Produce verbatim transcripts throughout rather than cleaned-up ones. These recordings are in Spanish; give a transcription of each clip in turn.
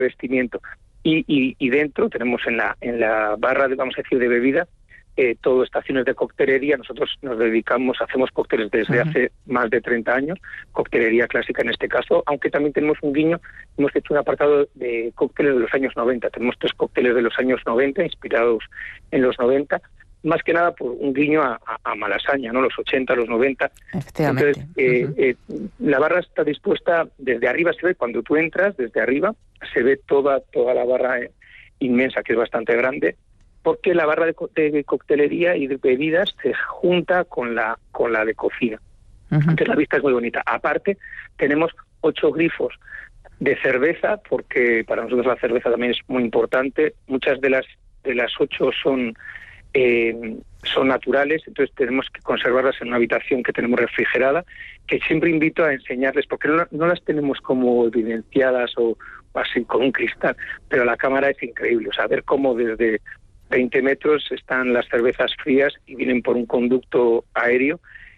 revestimiento. Y, y, y dentro tenemos en la en la barra, de, vamos a decir, de bebida, eh, todo estaciones de coctelería. Nosotros nos dedicamos, hacemos cócteles desde uh-huh. hace más de treinta años, coctelería clásica en este caso, aunque también tenemos un guiño, hemos hecho un apartado de cócteles de los años noventa. Tenemos tres cócteles de los años noventa, inspirados en los noventa, más que nada por un guiño a, a, a Malasaña, ¿no? Los ochenta, los noventa. Efectivamente. Entonces, eh, uh-huh. eh, la barra está dispuesta, desde arriba se ve, cuando tú entras, desde arriba, se ve toda toda la barra eh, inmensa, que es bastante grande, porque la barra de, co- de coctelería y de bebidas se junta con la con la de cocina. Uh-huh. Entonces la vista es muy bonita. Aparte, tenemos ocho grifos de cerveza, porque para nosotros la cerveza también es muy importante. Muchas de las de las ocho son eh, son naturales, entonces tenemos que conservarlas en una habitación que tenemos refrigerada, que siempre invito a enseñarles, porque no, no las tenemos como evidenciadas o así con un cristal, pero la cámara es increíble, o sea, ver cómo desde veinte metros están las cervezas frías y vienen por un conducto aéreo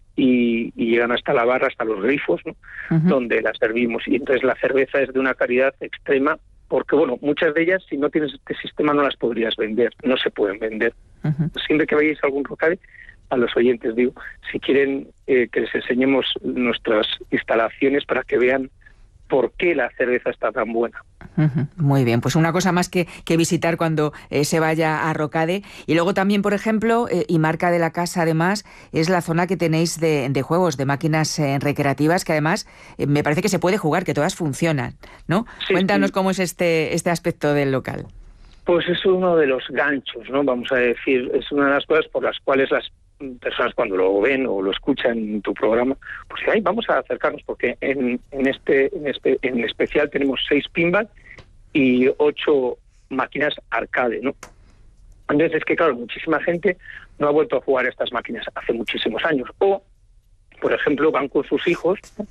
y, y llegan hasta la barra, hasta los grifos, ¿no? Uh-huh. Donde las servimos. Y entonces la cerveza es de una calidad extrema, porque, bueno, muchas de ellas, si no tienes este sistema, no las podrías vender, no se pueden vender. Uh-huh. Siempre que vayáis a algún rocade, a los oyentes digo, si quieren eh, que les enseñemos nuestras instalaciones para que vean por qué la cerveza está tan buena. Uh-huh. Muy bien, pues una cosa más que, que visitar cuando eh, se vaya a Rocade. Y luego también, por ejemplo, eh, y marca de la casa además, es la zona que tenéis de, de juegos, de máquinas eh, recreativas, que además eh, me parece que se puede jugar, que todas funcionan, ¿no? Sí, Cuéntanos sí. cómo es este, este aspecto del local. Pues es uno de los ganchos, ¿no? Vamos a decir, es una de las cosas por las cuales las personas cuando lo ven o lo escuchan en tu programa, pues ahí vamos a acercarnos, porque en, en este en este en especial tenemos seis pinball y ocho máquinas arcade, ¿no? Entonces es que claro, muchísima gente no ha vuelto a jugar a estas máquinas hace muchísimos años, o por ejemplo van con sus hijos, ¿no?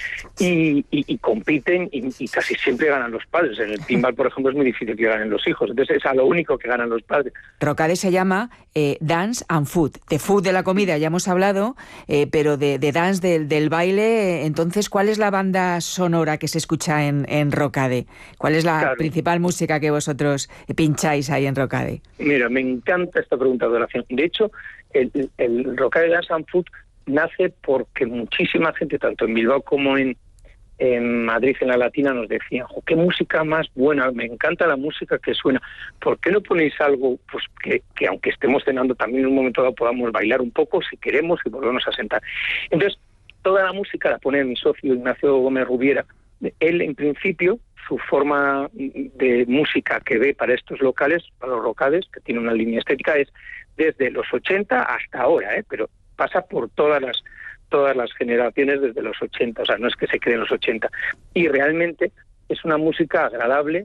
y, y, y compiten y, y casi siempre ganan los padres. En el pinball, por ejemplo, es muy difícil que ganen los hijos, entonces es a lo único que ganan los padres. Rocade se llama eh, Dance and Food. De food de la comida ya hemos hablado, eh, pero de, de dance, del, del baile. Entonces, ¿cuál es la banda sonora que se escucha en, en Rocade? ¿Cuál es la claro. principal música que vosotros pincháis ahí en Rocade? Mira, me encanta esta pregunta de oración. De hecho, el, el Rocade Dance and Food nace porque muchísima gente, tanto en Bilbao como en, en Madrid, en la Latina, nos decían, jo, qué música más buena, me encanta la música que suena, ¿por qué no ponéis algo pues que, que aunque estemos cenando también en un momento dado podamos bailar un poco si queremos y volvernos a sentar? Entonces, toda la música la pone mi socio Ignacio Gómez Rubiera. Él, en principio, su forma de música que ve para estos locales, para los rocades, que tiene una línea estética, es desde los ochenta hasta ahora, ¿eh? pero pasa por todas las todas las generaciones desde los ochenta, o sea, no es que se cree en los ochenta. Y realmente es una música agradable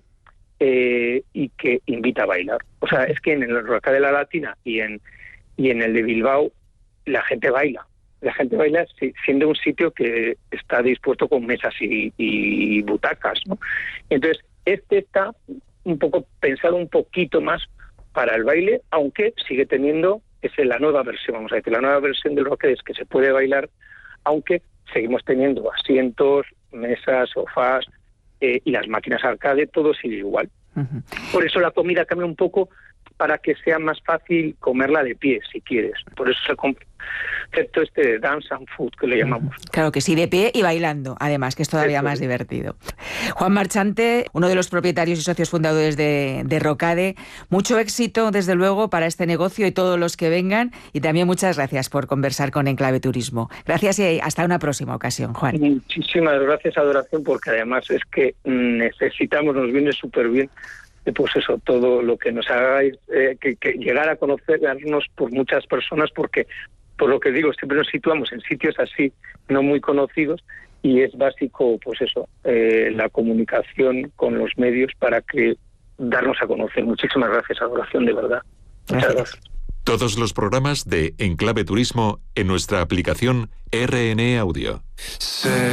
eh, y que invita a bailar. O sea, es que en el Rocade de la Latina y en y en el de Bilbao la gente baila. La gente baila siendo un sitio que está dispuesto con mesas y, y butacas, ¿no? Entonces, este está un poco pensado un poquito más para el baile, aunque sigue teniendo es la nueva versión, vamos a decir, la nueva versión del Rocade es que se puede bailar, aunque seguimos teniendo asientos, mesas, sofás eh, y las máquinas arcade, todo sigue igual. Uh-huh. Por eso la comida cambia un poco para que sea más fácil comerla de pie, si quieres. Por eso se concepto este de dance and food, que le llamamos. Claro que sí, de pie y bailando, además, que es todavía eso más sí. divertido. Juan Marchante, uno de los propietarios y socios fundadores de, de Rocade, mucho éxito, desde luego, para este negocio y todos los que vengan, y también muchas gracias por conversar con Enclave Turismo. Gracias y hasta una próxima ocasión, Juan. Muchísimas gracias, Adoración, porque además es que necesitamos, nos viene súper bien, pues eso, todo lo que nos hagáis, eh, que, que llegar a conocernos por muchas personas, porque, por lo que digo, siempre nos situamos en sitios así, no muy conocidos, y es básico, pues eso, eh, la comunicación con los medios para que darnos a conocer. Muchísimas gracias, Adoración, de verdad. Muchas gracias. gracias. Todos los programas de Enclave Turismo en nuestra aplicación R N Audio. Sí.